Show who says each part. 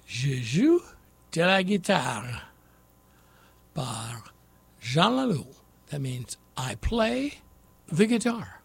Speaker 1: Je joue de la guitare par Jean Leloup. That means I play the guitar.